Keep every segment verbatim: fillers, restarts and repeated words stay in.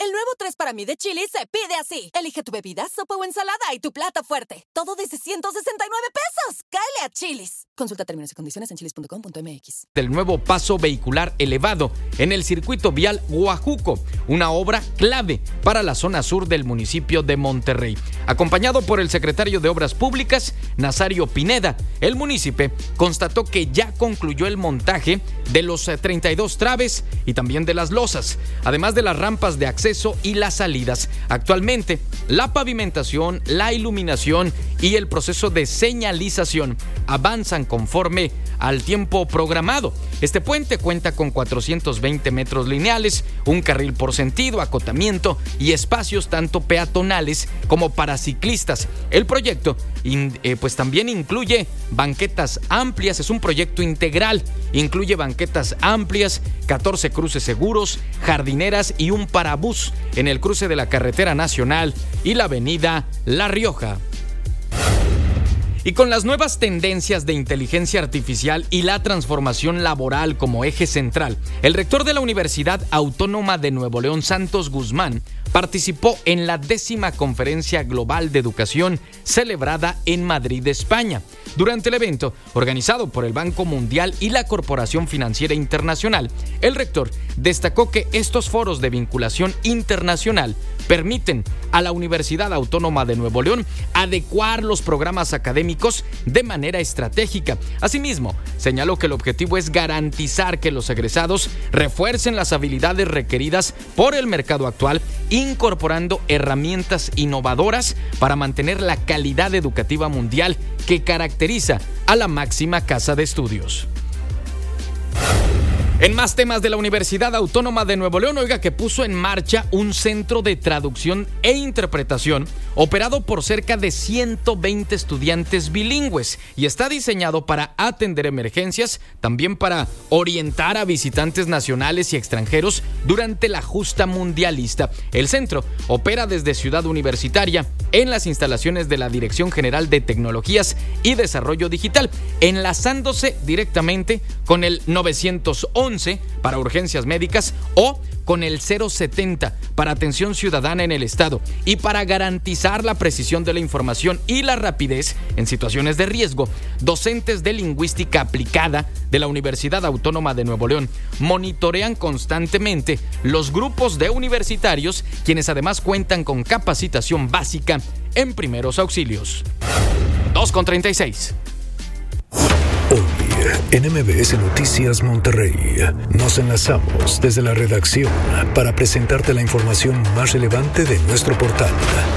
El nuevo tres para mí de Chili's se pide así. Elige tu bebida, sopa o ensalada y tu plato fuerte. Todo desde ciento sesenta y nueve pesos. ¡Cáele a Chili's! Consulta términos y condiciones en chilis punto com punto m x. Del nuevo paso vehicular elevado en el circuito vial Huajuco, una obra clave para la zona sur del municipio de Monterrey. Acompañado por el secretario de Obras Públicas, Nazario Pineda, el municipio constató que ya concluyó el montaje de los treinta y dos traves y también de las losas, además de las rampas de acceso y las salidas. Actualmente, la pavimentación, la iluminación y el proceso de señalización avanzan conforme al tiempo programado. Este puente cuenta con cuatrocientos veinte metros lineales, un carril por sentido, acotamiento y espacios tanto peatonales como para ciclistas. El proyecto in, eh, pues también incluye banquetas amplias, es un proyecto integral, incluye banquetas amplias, catorce cruces seguros, jardineras y un parabús en el cruce de la carretera nacional y la avenida La Rioja. Y con las nuevas tendencias de inteligencia artificial y la transformación laboral como eje central, el rector de la Universidad Autónoma de Nuevo León, Santos Guzmán, participó en la décima Conferencia Global de Educación celebrada en Madrid, España. Durante el evento, organizado por el Banco Mundial y la Corporación Financiera Internacional, el rector destacó que estos foros de vinculación internacional permiten a la Universidad Autónoma de Nuevo León adecuar los programas académicos de manera estratégica. Asimismo, señaló que el objetivo es garantizar que los egresados refuercen las habilidades requeridas por el mercado actual, incorporando herramientas innovadoras para mantener la calidad educativa mundial que caracteriza a la máxima casa de estudios. En más temas de la Universidad Autónoma de Nuevo León, oiga que puso en marcha un centro de traducción e interpretación operado por cerca de ciento veinte estudiantes bilingües y está diseñado para atender emergencias, también para orientar a visitantes nacionales y extranjeros durante la justa mundialista. El centro opera desde Ciudad Universitaria en las instalaciones de la Dirección General de Tecnologías y Desarrollo Digital, enlazándose directamente con el novecientos once para urgencias médicas o con el cero setenta para atención ciudadana en el estado, y para garantizar la precisión de la información y la rapidez en situaciones de riesgo, docentes de lingüística aplicada de la Universidad Autónoma de Nuevo León monitorean constantemente los grupos de universitarios, quienes además cuentan con capacitación básica en primeros auxilios. dos con treinta y seis. Hoy, en M B S Noticias Monterrey, nos enlazamos desde la redacción para presentarte la información más relevante de nuestro portal.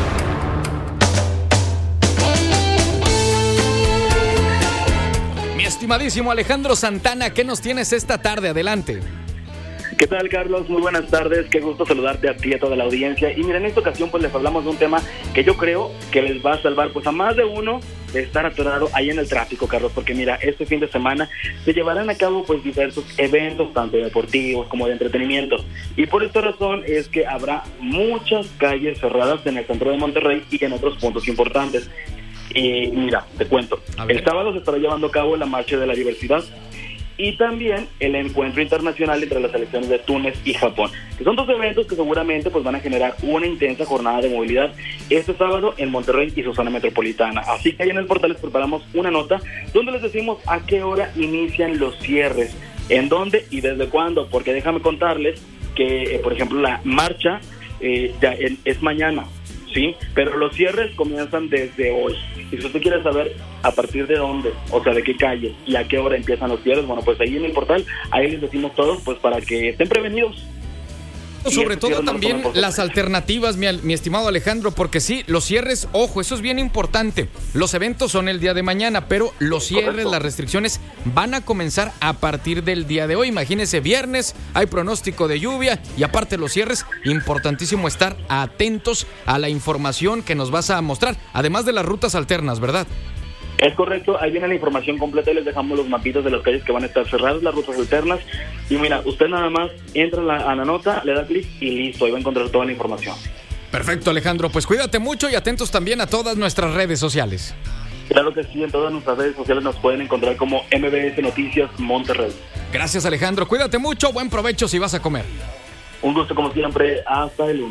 Mi estimadísimo Alejandro Santana, ¿qué nos tienes esta tarde? Adelante. ¿Qué tal, Carlos? Muy buenas tardes, qué gusto saludarte a ti y a toda la audiencia. Y mira, en esta ocasión pues les hablamos de un tema que yo creo que les va a salvar pues a más de uno de estar atorado ahí en el tráfico, Carlos, porque mira, este fin de semana se llevarán a cabo pues diversos eventos, tanto deportivos como de entretenimiento, y por esta razón es que habrá muchas calles cerradas en el centro de Monterrey y en otros puntos importantes. Y mira, te cuento, el sábado se estará llevando a cabo la Marcha de la Diversidad y también el encuentro internacional entre las selecciones de Túnez y Japón, que son dos eventos que seguramente pues van a generar una intensa jornada de movilidad este sábado en Monterrey y su zona metropolitana. Así que ahí en el portal les preparamos una nota donde les decimos a qué hora inician los cierres, en dónde y desde cuándo, porque déjame contarles que, eh, por ejemplo, la marcha eh, ya en, es mañana, ¿sí? Pero los cierres comienzan desde hoy. Y si usted quiere saber a partir de dónde, o sea, de qué calle y a qué hora empiezan los cierres, bueno, pues ahí en el portal, ahí les decimos todos, pues para que estén prevenidos. Sobre todo también las alternativas, mi, mi estimado Alejandro, porque sí, los cierres, ojo, eso es bien importante. Los eventos son el día de mañana, pero los cierres, correcto, las restricciones van a comenzar a partir del día de hoy. Imagínense, viernes, hay pronóstico de lluvia y aparte los cierres, importantísimo estar atentos a la información que nos vas a mostrar, además de las rutas alternas, ¿verdad? Es correcto, ahí viene la información completa y les dejamos los mapitos de las calles que van a estar cerradas, las rutas alternas. Y mira, usted nada más entra a la, a la nota, le da clic y listo, ahí va a encontrar toda la información. Perfecto, Alejandro, pues cuídate mucho y atentos también a todas nuestras redes sociales. Claro que sí, en todas nuestras redes sociales nos pueden encontrar como M B S Noticias Monterrey. Gracias, Alejandro, cuídate mucho, buen provecho si vas a comer. Un gusto como siempre, hasta el lunes.